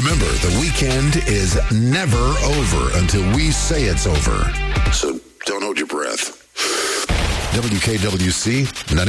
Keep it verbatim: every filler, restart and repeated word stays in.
Remember, the weekend is never over until we say it's over. So don't hold your breath. W K W C ninety.